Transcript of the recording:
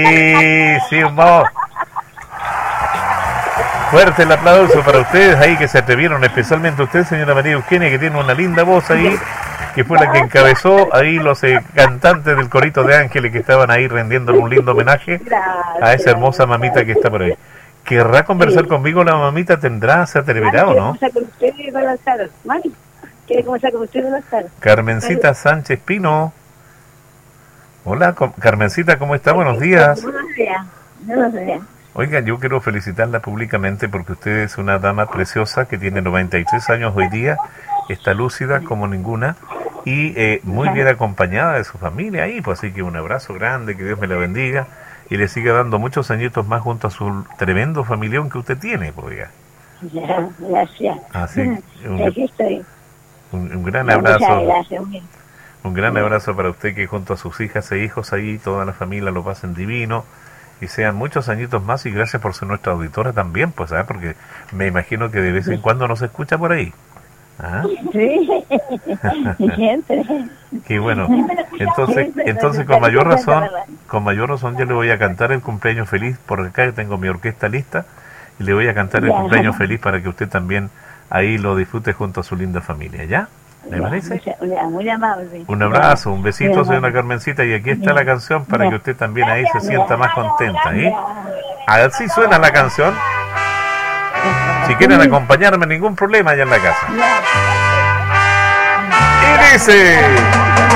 Sí, vamos. Fuerte el aplauso para ustedes ahí que se atrevieron, especialmente usted, señora María Eugenia, que tiene una linda voz ahí, que fue la que encabezó ahí los cantantes del corito de ángeles que estaban ahí rendiendo un lindo homenaje a esa hermosa mamita que está por ahí. ¿Querrá conversar conmigo la mamita? ¿Tendrá? ¿Se atreverá o no? ¿Quiere conversar con usted, Gonzalo? Carmencita Sánchez Pino. Hola, Carmencita, ¿cómo está? Buenos días. Buenos días. Oiga, yo quiero felicitarla públicamente porque usted es una dama preciosa que tiene 93 años hoy día, está lúcida como ninguna y muy bien acompañada de su familia ahí, pues así que un abrazo grande, que Dios me la bendiga y le siga dando muchos añitos más junto a su tremendo familión que usted tiene, pues ya. Ya, gracias. Así, Aquí estoy. Un gran abrazo. Gracias. Un gran abrazo para usted, que junto a sus hijas e hijos ahí, toda la familia lo pasen divino y sean muchos añitos más, y gracias por ser nuestra auditora también, pues, ¿sabes? Porque me imagino que de vez en cuando nos escucha por ahí. ¿Ah? Sí, siempre. Y bueno, entonces con mayor razón yo le voy a cantar el cumpleaños feliz, por acá yo tengo mi orquesta lista, y le voy a cantar el cumpleaños feliz para que usted también ahí lo disfrute junto a su linda familia, ¿ya? ¿Le parece? Muy amable. Un abrazo, un besito, señora Carmencita, y aquí está la canción para que usted también ahí se sienta más contenta, ¿eh? Así suena la canción. Si quieren acompañarme, ningún problema allá en la casa. Y dice...